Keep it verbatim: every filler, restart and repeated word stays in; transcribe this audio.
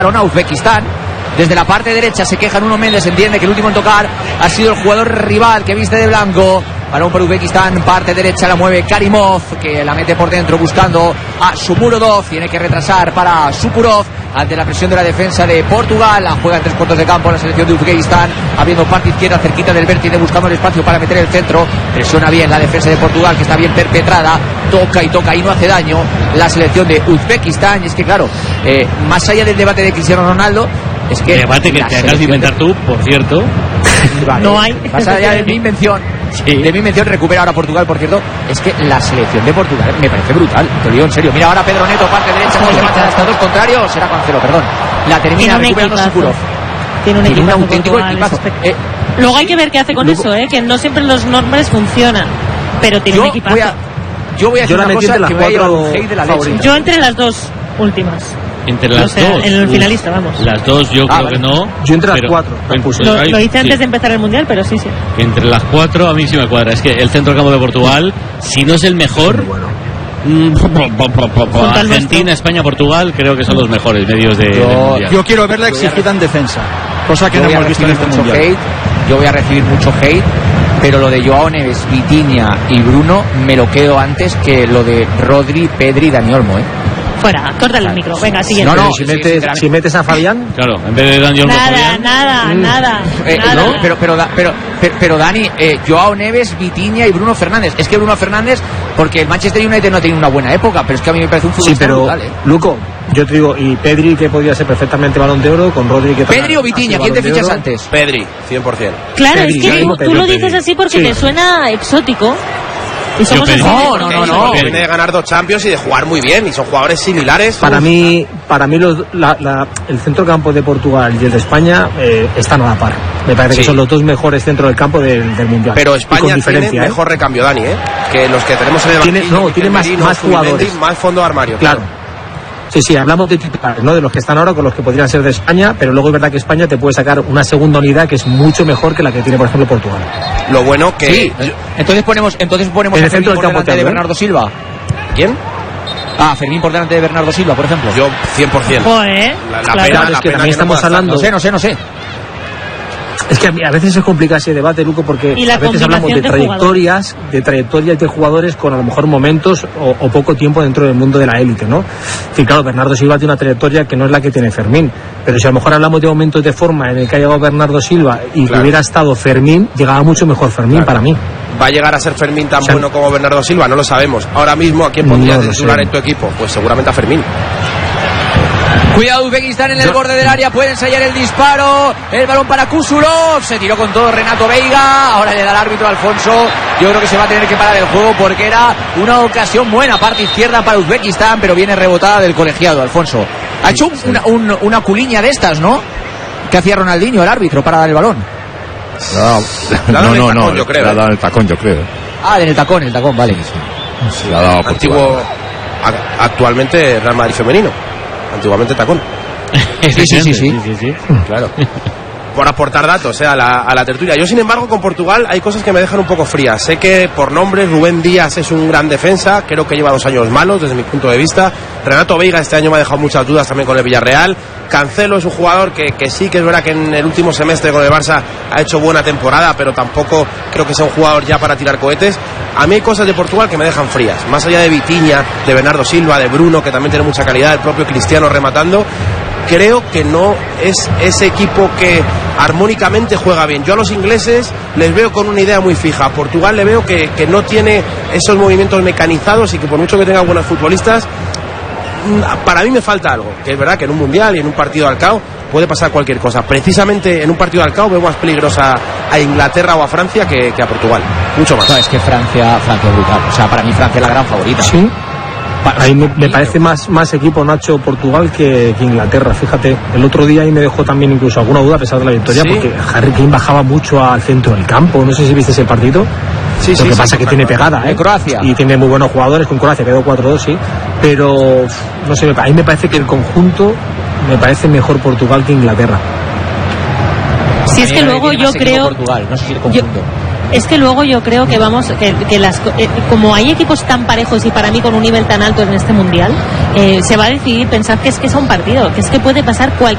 a Uzbekistán. Desde la parte derecha se queja Nuno Méndez, entiende que el último en tocar ha sido el jugador rival que viste de blanco. Balón para Uzbekistán, parte derecha la mueve Karimov, que la mete por dentro buscando a Shomurodov. Tiene que retrasar para Šukurov ante la presión de la defensa de Portugal. La juega en tres cuartos de campo la selección de Uzbekistán, abriendo parte izquierda cerquita del vértice, buscando el espacio para meter el centro. Presiona bien la defensa de Portugal, que está bien perpetrada. Toca y toca y no hace daño la selección de Uzbekistán. Y es que claro, eh, más allá del debate de Cristiano Ronaldo, es que debate que te acabas de inventar tú, por cierto. Vale, no hay. Más allá de mi invención, sí. de mi invención, recupera ahora Portugal, por cierto. Es que la selección de Portugal me parece brutal, te lo digo en serio. Mira ahora Pedro Neto, parte derecha, gol de marcha hasta dos contrarios. Será Cancelo, perdón. La termina recuperando Šukurov. Tiene un, Tiene un auténtico equipazo. Eh, Luego hay que ver qué hace con luego, eso, ¿eh? Que no siempre los nombres funcionan, pero tiene yo un equipazo. Voy a, yo voy a decir una cosa que me voy a un hate de la leche. Yo entre las dos últimas. Entre las o sea, dos. En el finalista, vamos. Las dos yo ah, creo vale. que no. Yo entre pero, las cuatro. Pues, Lo, ahí, lo hice antes sí. de empezar el mundial, pero sí, sí. Entre las cuatro a mí sí me cuadra. Es que el centro campo de Portugal, si no es el mejor, bueno. mm, Argentina, España, Portugal, creo que son los mejores medios de, yo, del mundial. Yo quiero verla exigida en defensa, cosa que yo no voy hemos a visto en este mucho mundial. hate, yo voy a recibir mucho hate, pero lo de Joao Neves, Vitinha y Bruno me lo quedo antes que lo de Rodri, Pedri y Dani Olmo, ¿eh? Fuera, córtale el micro. Venga, siguiente. No, no, si, sí, metes, si metes a Fabián, Claro, en vez de Dani Olmo, Nada, Fabián. nada, Mm. nada, Eh, nada. no, pero, pero, pero, pero, pero Dani, eh, Joao Neves, Vitinha y Bruno Fernández. Es que Bruno Fernández, porque el Manchester United no ha tenido una buena época, pero es que a mí me parece un sí, futbolista pero brutal, ¿eh? Luco, yo te digo, y Pedri, que podía ser perfectamente Balón de Oro, con Rodri, que Pedri o Vitinha, ¿quién te fichas antes? Pedri, cien por ciento. Claro, Pedri, es que yo tú, digo tú Pedri, lo Pedri. dices así porque Sí. te suena exótico. Y somos Pedri. así. No, no, no, no. Viene de ganar dos Champions y de jugar muy bien, y son jugadores similares. Para mí, para mí los, la, la, el centrocampo de Portugal y el de España eh, están a la par. Me parece Sí. que son los dos mejores centros del campo del, del mundial. Pero Y España con tiene diferencia, mejor recambio, Dani, ¿eh? Que los que tenemos en el Tiene- banquillo. no, tiene más- Merino, más Zubimendi, jugadores. más fondo de armario. Claro. Sí, sí, hablamos de titulares, ¿no? De los que están ahora con los que podrían ser de España, pero luego es verdad que España te puede sacar una segunda unidad que es mucho mejor que la que tiene, por ejemplo, Portugal. Lo bueno que... Sí, entonces ponemos, entonces ponemos En a el centro Fermín del por campo delante de también. Bernardo Silva. ¿Quién? Ah, Fermín por delante de Bernardo Silva, por ejemplo. Yo, cien por ciento. Joder, La, la claro. pena, Claro, la es que pena también que no estamos pueda estar. hablando- No sé, no sé, no sé. Es que a, mí, a veces se complica ese debate, Luco, porque Y la a veces hablamos de, combinación de trayectorias, de trayectorias de jugadores con a lo mejor momentos o, o poco tiempo dentro del mundo de la élite, ¿no? Sí, claro, Bernardo Silva tiene una trayectoria que no es la que tiene Fermín, pero si a lo mejor hablamos de momentos de forma en el que ha llegado Bernardo Silva y Claro. que hubiera estado Fermín, llegaba mucho mejor Fermín Claro. para mí. ¿Va a llegar a ser Fermín tan O sea, bueno como Bernardo Silva? No lo sabemos. Ahora mismo, ¿a quién pondrías no de lo titular sé. en tu equipo? Pues seguramente a Fermín. Cuidado Uzbekistán en el Yo- borde del área, puede ensayar el disparo, el balón para Kusurov, se tiró con todo Renato Veiga, ahora le da el árbitro Alfonso. Yo creo que se va a tener que parar el juego porque era una ocasión buena, parte izquierda para Uzbekistán, pero viene rebotada del colegiado, Alfonso. Ha hecho un- una, un- una culiña de estas, ¿no? Que hacía Ronaldinho, el árbitro, para dar el balón. Le ha No, dado en el no, tacón, no, yo creo, le ha ¿eh? dado en el tacón, yo creo. Ah, en el tacón, el tacón, vale. Le ha dado a Portugal. Antiguo, a- actualmente Real Madrid femenino. Antiguamente tacón. Sí, sí, sí, sí. sí, sí. Claro. Por aportar datos eh, a, la, a la tertulia. Yo, sin embargo, con Portugal hay cosas que me dejan un poco frías. Sé que por nombre Rubén Díaz es un gran defensa, creo que lleva dos años malos desde mi punto de vista. Renato Veiga este año me ha dejado muchas dudas también con el Villarreal. Cancelo es un jugador que, que sí que es verdad que en el último semestre con el Barça ha hecho buena temporada, pero tampoco creo que sea un jugador ya para tirar cohetes. A mí hay cosas de Portugal que me dejan frías, más allá de Vitinha, de Bernardo Silva, de Bruno, que también tiene mucha calidad, el propio Cristiano rematando. Creo que no es ese equipo que armónicamente juega bien. Yo a los ingleses les veo con una idea muy fija. A Portugal le veo que, que no tiene esos movimientos mecanizados y que por mucho que tenga buenos futbolistas, para mí me falta algo. Que es verdad que en un mundial y en un partido de Alcao puede pasar cualquier cosa. Precisamente en un partido de Alcao veo más peligrosa a Inglaterra o a Francia que, que a Portugal. Mucho más. No, es que Francia, Francia es brutal. O sea, para mí Francia es la gran favorita. Sí. Ahí me, me parece más, más equipo, Nacho, Portugal que, que Inglaterra, fíjate. El otro día ahí me dejó también incluso alguna duda a pesar de la victoria, ¿Sí? porque Harry Kane bajaba mucho al centro del campo. No sé si viste ese partido. Sí, Lo sí, que sí, pasa es que tiene pegada, ¿eh? En Croacia. Y tiene muy buenos jugadores con Croacia, quedó cuatro dos, sí. Pero, no sé, a mí me parece que el conjunto me parece mejor Portugal que Inglaterra. Si es que luego yo creo... Portugal, no sé si el yo- conjunto. Es que luego yo creo que vamos, que, que las, eh, como hay equipos tan parejos y para mí con un nivel tan alto en este mundial, eh, se va a decidir pensar que es que es un partido, que es que puede pasar cualquier